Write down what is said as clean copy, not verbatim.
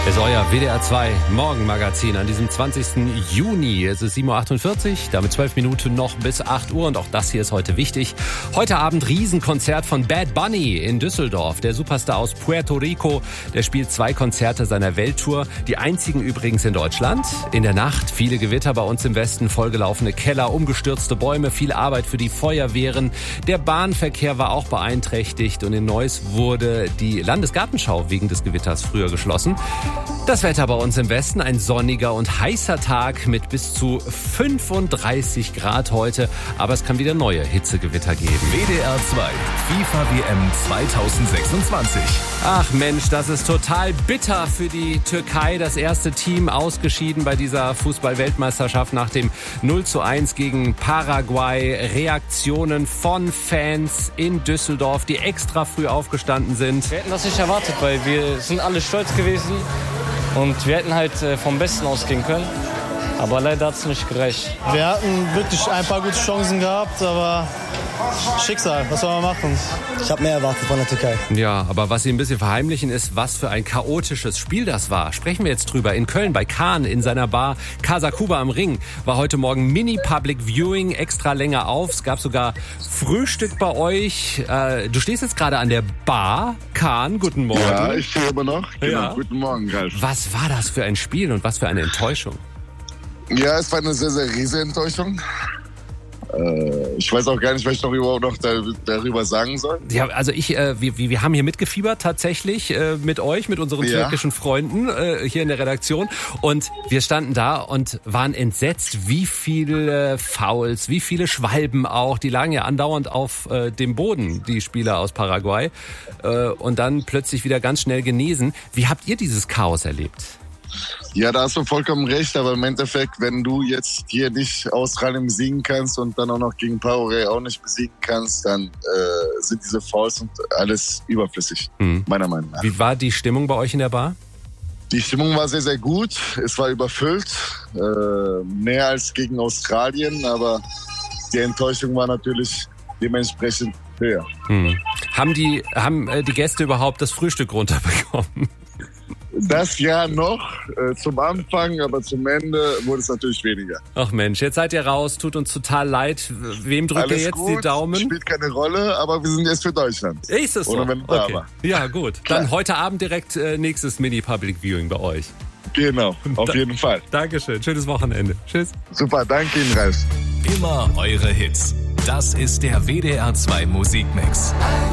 ist euer WDR 2 Morgenmagazin an diesem 20. Juni. Es ist 7.48 Uhr, damit 12 Minuten noch bis 8 Uhr. Und auch das hier ist heute wichtig. Heute Abend Riesenkonzert von Bad Bunny in Düsseldorf. Der Superstar aus Puerto Rico, der spielt 2 Konzerte seiner Welttour. Die einzigen übrigens in Deutschland. In der Nacht viele Gewitter bei uns im Westen, vollgelaufene Keller, umgestürzte Bäume, viel Arbeit für die Feuerwehren. Der Bahnverkehr war auch beeinträchtigt und in Neuss wurde die Landesgartenschau wegen des Gewitters früher geschlossen. Das Wetter bei uns im Westen, ein sonniger und heißer Tag mit bis zu 35 Grad heute. Aber es kann wieder neue Hitzegewitter geben. WDR 2 FIFA WM 2026. Ach Mensch, das ist total bitter für die Türkei. Das erste Team ausgeschieden bei dieser Fußball-Weltmeisterschaft nach dem 0:1 gegen Paraguay. Reaktionen von Fans in Düsseldorf, die extra früh aufgestanden sind. Wir hätten das nicht erwartet, weil wir sind alle stolz gewesen und wir hätten halt vom Besten ausgehen können. Aber leider hat es nicht gereicht. Wir hatten wirklich ein paar gute Chancen gehabt, aber Schicksal, was soll man machen? Ich habe mehr erwartet von der Türkei. Ja, aber was sie ein bisschen verheimlichen ist, was für ein chaotisches Spiel das war. Sprechen wir jetzt drüber. In Köln bei Kahn in seiner Bar Casa Cuba am Ring war heute Morgen Mini-Public Viewing, extra länger auf. Es gab sogar Frühstück bei euch. Du stehst jetzt gerade an der Bar. Kahn, guten Morgen. Ja, ich stehe immer noch. Genau, Ja. Guten Morgen, Ralf. Was war das für ein Spiel und was für eine Enttäuschung? Ja, es war eine sehr, sehr riesige Enttäuschung. Ich weiß auch gar nicht, was ich noch überhaupt noch darüber sagen soll. Ja, also wir haben hier mitgefiebert tatsächlich mit euch, mit unseren türkischen Freunden hier in der Redaktion. Und wir standen da und waren entsetzt, wie viele Fouls, wie viele Schwalben auch. Die lagen ja andauernd auf dem Boden, die Spieler aus Paraguay. Und dann plötzlich wieder ganz schnell genesen. Wie habt ihr dieses Chaos erlebt? Ja, da hast du vollkommen recht, aber im Endeffekt, wenn du jetzt hier nicht Australien besiegen kannst und dann auch noch gegen Paraguay auch nicht besiegen kannst, dann sind diese Fouls und alles überflüssig, meiner Meinung nach. Wie war die Stimmung bei euch in der Bar? Die Stimmung war sehr, sehr gut. Es war überfüllt, mehr als gegen Australien, aber die Enttäuschung war natürlich dementsprechend höher. Haben die Gäste überhaupt das Frühstück runterbekommen? Das ja noch zum Anfang, aber zum Ende wurde es natürlich weniger. Ach Mensch, jetzt seid ihr raus, tut uns total leid. Wem drückt ihr Alles jetzt gut, die Daumen? Spielt keine Rolle, aber wir sind jetzt für Deutschland. Ist es so? Oder wenn du da Okay. war. Ja, gut. Klar. Dann heute Abend direkt nächstes Mini-Public Viewing bei euch. Genau, auf jeden Fall. Dankeschön, schönes Wochenende. Tschüss. Super, danke Ihnen, Ralf. Immer eure Hits. Das ist der WDR 2 Musikmix.